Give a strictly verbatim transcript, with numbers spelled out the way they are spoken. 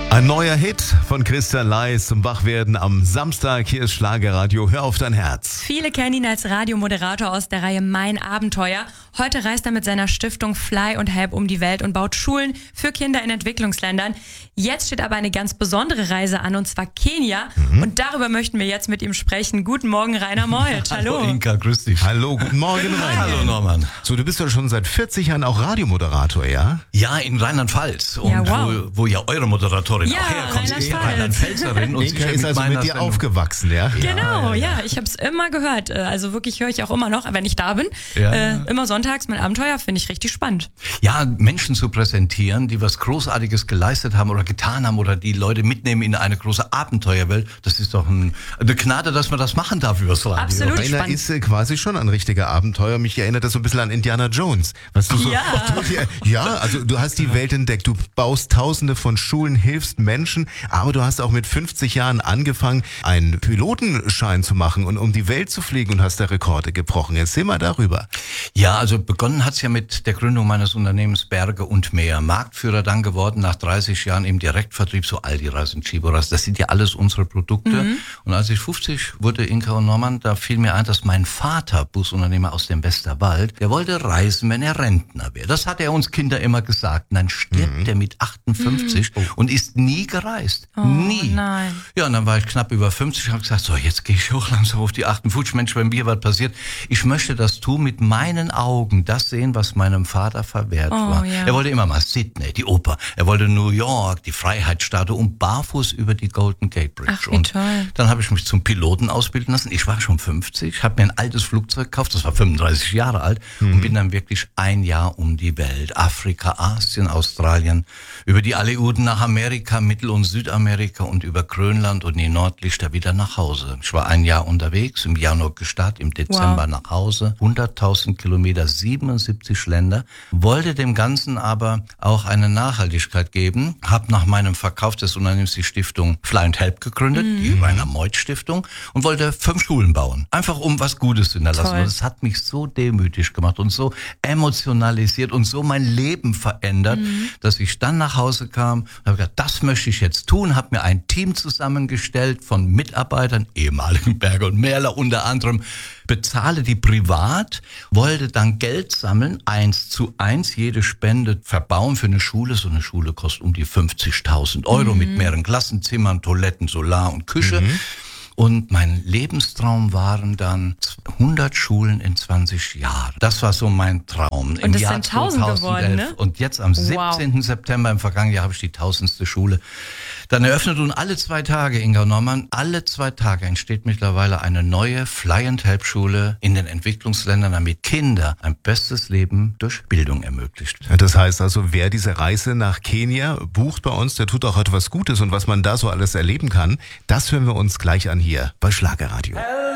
Ein neuer Hit von Christian Leis zum Wachwerden am Samstag. Hier ist Schlagerradio. Hör auf dein Herz. Viele kennen ihn als Radiomoderator aus der Reihe Mein Abenteuer. Heute reist er mit seiner Stiftung Fly und Help um die Welt und baut Schulen für Kinder in Entwicklungsländern. Jetzt steht aber eine ganz besondere Reise an, und zwar Kenia. Mhm. Und darüber möchten wir jetzt mit ihm sprechen. Guten Morgen, Rainer Molt. Hallo. Hallo Inka, grüß dich. Hallo, guten Morgen, Rainer. Hallo Norman. So, du bist ja schon seit vierzig Jahren auch Radiomoderator, ja? Ja, in Rheinland-Pfalz. Und Ja, wow. wo, wo ja eure Moderatorin Ja, auch herkommt. Rheinland-Pfalz. Ist ja Rheinland-Pfälzerin. Und Inka sicher ist also mit meiner dir Sendung. aufgewachsen, ja? Genau, ja, ich habe es immer gehört. Also wirklich höre ich auch immer noch, wenn ich da bin. Ja. Äh, immer sonntags Mein Abenteuer, finde ich richtig spannend. Ja, Menschen zu präsentieren, die was Großartiges geleistet haben oder getan haben oder die Leute mitnehmen in eine große Abenteuerwelt, das ist doch ein, eine Gnade, dass man das machen darf übers Radio. Absolut. Rainer spannend. ist äh, quasi schon ein richtiger Abenteuer. Mich erinnert das so ein bisschen an Indiana Jones. Was du so, Ja. du dir, ja, also du hast die Welt entdeckt. Du baust tausende von Schulen, hilfst Menschen, aber du hast auch mit fünfzig Jahren angefangen, einen Pilotenschein zu machen und um die Welt zu fliegen und hast da Rekorde gebrochen. Erzähl mal darüber. Ja, also begonnen hat's ja mit der Gründung meines Unternehmens Berge und Meer. Marktführer dann geworden nach dreißig Jahren im Direktvertrieb, so Aldi-Reis und Chibo-Reis. Das sind ja alles unsere Produkte. Mhm. Und als ich fünfzig wurde, Inka und Norman, da fiel mir ein, dass mein Vater, Busunternehmer aus dem Westerwald, der wollte reisen, wenn er Rentner wäre. Das hat er uns Kinder immer gesagt. Und dann stirbt mhm. er mit achtundfünfzig mhm. und ist nie gereist. Oh, nie. Nein. Ja, und dann war ich knapp über fünfzig und habe gesagt, so, jetzt gehe ich auch langsam auf die achtundfünfzig. Mensch, wenn mir was passiert, ich möchte das tun, mit meinen Augen, das sehen, was meinem Vater verwehrt Oh, war. ja. Er wollte immer mal Sydney, die Oper. Er wollte New York, die Freiheitsstatue und barfuß über die Golden Gate Bridge. Ach, wie und toll. dann habe ich mich zum Piloten ausbilden lassen. Ich war schon fünfzig, habe mir ein altes Flugzeug gekauft, das war fünfunddreißig Jahre alt mhm. und bin dann wirklich ein Jahr um die Welt. Afrika, Asien, Australien, über die Aleuten nach Amerika, Mittel- und Südamerika und über Grönland und die Nordlichter wieder nach Hause. Ich war ein Jahr unterwegs, im Januar gestartet, im Dezember Wow. nach Hause. hunderttausend Kilometer, siebenundsiebzig Länder. Wollte dem Ganzen aber auch eine Nachhaltigkeit geben. Hab nach meinem Verkauf des Unternehmens die Stiftung Fly and Help gegründet, mhm. die Rainer Molt Stiftung, und wollte fünf Schulen bauen. Einfach um was Gutes zu hinterlassen. Toll. Und es hat mich so demütig gemacht und so emotionalisiert und so mein Leben verändert, mhm. dass ich dann nach Hause kam und habe gedacht, das möchte ich jetzt tun. Habe mir ein Team zusammengestellt von Mitarbeitern, ehemaligen Berge und Meerler unter anderem, bezahle die privat, wollte dann Geld sammeln, eins zu eins, jede Spende verbauen für eine Schule. So eine Schule kostet um die fünfzigtausend Euro mhm. mit mehreren Klassenzimmern, Toiletten, Solar und Küche. Mhm. Und mein Lebenstraum waren dann hundert Schulen in zwanzig Jahren. Das war so mein Traum. Und es sind tausend geworden, ne? Und jetzt am siebzehnten September im vergangenen Jahr habe ich die tausendste Schule dann eröffnet. Und alle zwei Tage, Inga Norman, alle zwei Tage entsteht mittlerweile eine neue Fly and Help Schule in den Entwicklungsländern, damit Kinder ein bestes Leben durch Bildung ermöglicht. Das heißt also, wer diese Reise nach Kenia bucht bei uns, der tut auch etwas Gutes. Und was man da so alles erleben kann, das hören wir uns gleich an hier bei Schlagerradio.